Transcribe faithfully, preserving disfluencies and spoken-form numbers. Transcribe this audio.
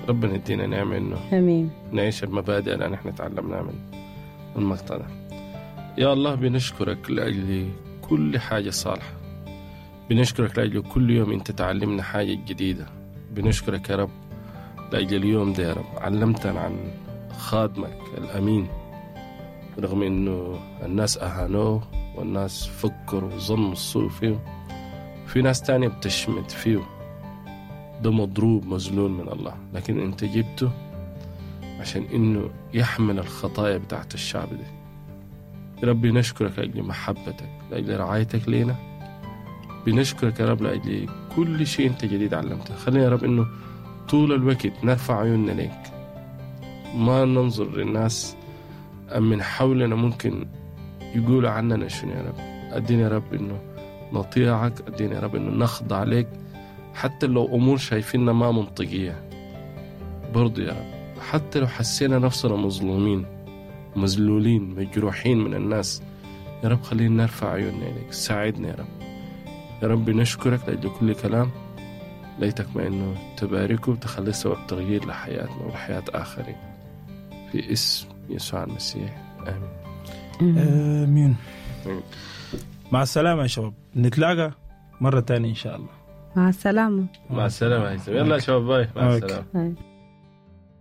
ربنا يدينا نعمة إنه آمين. نعيش المبادئ اللي نحن تعلمناها من المقطع ده. يا الله بنشكرك لأجل كل حاجة صالحة، بنشكرك لأجل كل يوم أنت تعلمنا حاجة جديدة. بنشكرك يا رب لأجل اليوم ده يا رب علمتنا عن خادمك الأمين، رغم إنه الناس أهانوه والناس فكروا وظنوا السوء فيه، في ناس تانية بتشمت فيه، ده مضروب مذلول من الله، لكن أنت جبته عشان إنه يحمل الخطايا بتاعت الشعب ده. يا رب نشكرك لأجل محبتك، لأجل رعايتك لينا. بنشكرك يا رب لأجل كل شيء أنت جديد علمته. خلينا يا رب إنه طول الوقت نرفع عيوننا ليك، ما ننظر للناس من حولنا ممكن يقولوا عننا شنو. يا رب أدينا يا رب إنه نطيعك، أدينا يا رب إنه نخضع عليك، حتى لو أمور شايفيننا ما منطقية برضو يا رب، حتى لو حسينا نفسنا مظلومين مذلولين مجروحين من الناس، يا رب خلينا نرفع عيوننا إليك. ساعدنا يا رب. يا رب نشكرك لأجل كل كلام، ليتك ما إنه تباركه وتخلي سبب تغيير لحياتنا ولحياة آخرين، في اسم يسوع المسيح آمين. آمين. مع السلامة يا شباب، نتلاقى مرة تانية إن شاء الله. مع السلامة. مع السلامة. يلا يا شباب، باي. مع السلامة.